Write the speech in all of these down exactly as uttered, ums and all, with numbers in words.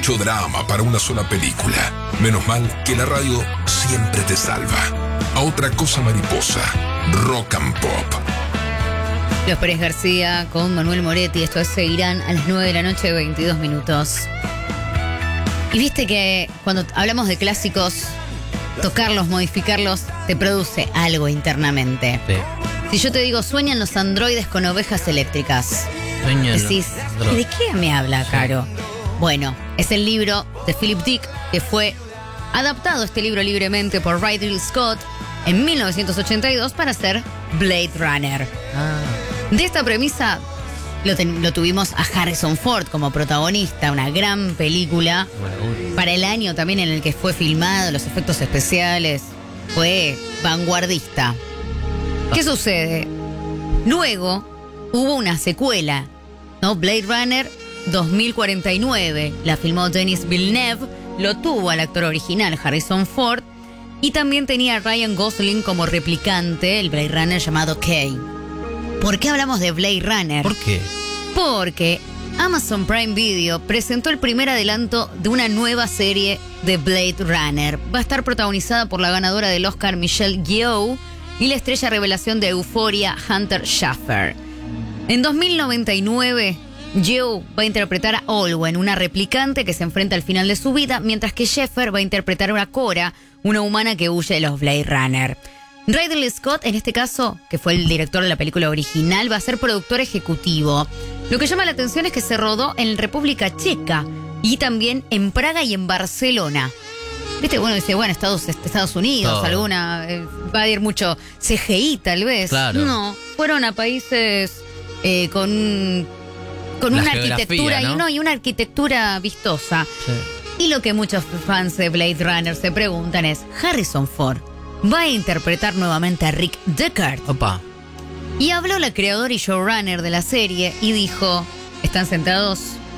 Mucho drama para una sola película. Menos mal que la radio siempre te salva. A otra cosa mariposa. Rock and Pop. Los Pérez García con Manuel Moretti. Esto es Seguirán a las nueve de la noche, veintidós minutos. Y viste que cuando hablamos de clásicos, tocarlos, modificarlos, te produce algo internamente. Sí. Si yo te digo, sueñan los androides con ovejas eléctricas, Sueñan decís, los ¿de qué me habla, Caro? Bueno, es el libro de Philip Dick, que fue adaptado este libro libremente por Ridley Scott en mil novecientos ochenta y dos para hacer Blade Runner. Ah. De esta premisa lo, ten- lo tuvimos a Harrison Ford como protagonista, una gran película. Bueno, Para el año también en el que fue filmado, los efectos especiales, fue vanguardista. ¿Qué sucede? Luego hubo una secuela, ¿no? Blade Runner dos mil cuarenta y nueve, la filmó Denis Villeneuve, lo tuvo al actor original Harrison Ford y también tenía a Ryan Gosling como replicante, el Blade Runner llamado Kay. ¿Por qué hablamos de Blade Runner? ¿por qué? Porque Amazon Prime Video presentó el primer adelanto de una nueva serie de Blade Runner. Va a estar protagonizada por la ganadora del Oscar Michelle Yeoh y la estrella revelación de Euphoria Hunter Schafer. En dos mil noventa y nueve, Yeoh va a interpretar a Olwen, una replicante que se enfrenta al final de su vida, mientras que Schafer va a interpretar a Cora, una humana que huye de los Blade Runner. Ridley Scott, en este caso, que fue el director de la película original, va a ser productor ejecutivo. Lo que llama la atención es que se rodó en República Checa y también en Praga y en Barcelona. Viste, bueno, dice, bueno, Estados, Estados Unidos, Todo. alguna, eh, va a ir mucho C G I tal vez. Claro. No, fueron a países eh, con, con La una geografía, arquitectura ¿no? y, no, y una arquitectura vistosa. Sí. Y lo que muchos fans de Blade Runner se preguntan es, ¿Harrison Ford va a interpretar nuevamente a Rick Deckard? Opa. Y habló la creadora y showrunner de la serie y dijo, ¿están sentados?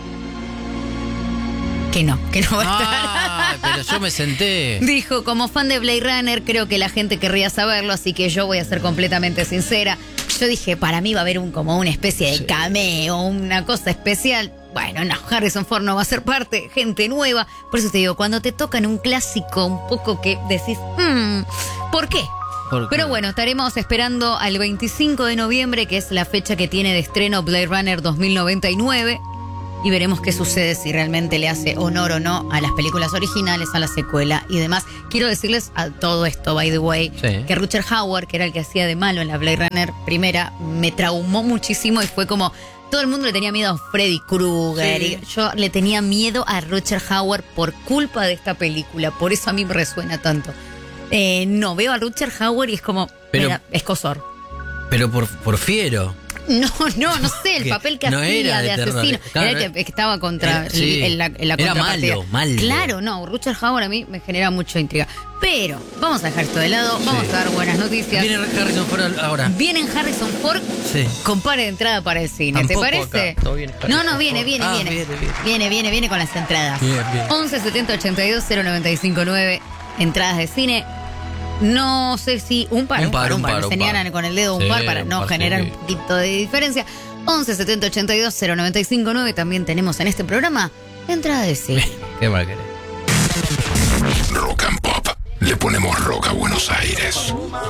Que no, que no va a estar. Ah, pero yo me senté. Dijo, como fan de Blade Runner, creo que la gente querría saberlo, así que yo voy a ser completamente sincera. Yo dije, para mí va a haber un como una especie de Sí. cameo, una cosa especial. Bueno, no, Harrison Ford no va a ser parte, gente nueva. Por eso te digo, cuando te tocan un clásico un poco que decís, mmm, ¿por qué? ¿Por qué? Pero bueno, estaremos esperando al veinticinco de noviembre, que es la fecha que tiene de estreno Blade Runner dos mil noventa y nueve. Y veremos qué sucede, si realmente le hace honor o no a las películas originales, a la secuela y demás. Quiero decirles a todo esto, by the way, Sí. que Rutger Hauer, que era el que hacía de malo en la Blade Runner primera, me traumó muchísimo y fue como... Todo el mundo le tenía miedo a Freddy Krueger. Sí. Y yo le tenía miedo a Rutger Hauer por culpa de esta película. Por eso a mí me resuena tanto. Eh, no, veo a Rutger Hauer y es como... Pero- me da escosor. Pero por, por fiero. No, no, no sé, el Que papel que no hacía era de, de terror. asesino. Claro, era el que, que estaba contra era- sí. el- en la, en la Era contrapartida. malo, malo. Claro, no, Rutger Hauer a mí me genera mucha intriga. Pero vamos a dejar esto de lado, vamos Sí. a dar buenas noticias. Viene Harrison Ford ahora. Vienen Harrison Ford Sí. con par de entrada para el cine, Tampoco ¿te parece? acá, todo viene Harrison no, no, viene, Ford. viene, Ah, viene. viene, viene. Viene, viene, viene con las entradas. Bien, bien. once setenta ochenta y dos cero noventa y cinco nueve, entradas de cine. No sé si un par, Un un par, par, un un par. par, Me un señalan par. con el dedo un Sí, par para un no par, generar sí. un poquito de diferencia. once setenta ochenta y dos cero noventa y cinco nueve también tenemos en este programa entrada de cine. Qué mal querés. Rock and Pop. Le ponemos rock a Buenos Aires.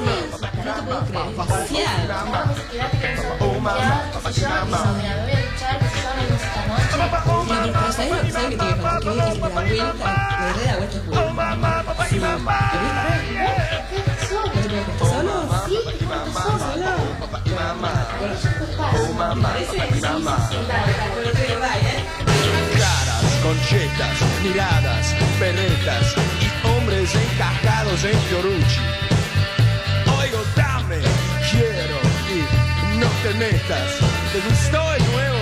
Pero ¿sabes lo que sabe que tiene que que es la vuelta, le da la vuelta al juego? Sí. ¿No te puedes estar solo? Sí, solo. Caras, conchetas, miradas, berretas y hombres encajados en Fiorucci. Oigo, dame, quiero y no te metas. ¿Te gustó el nuevo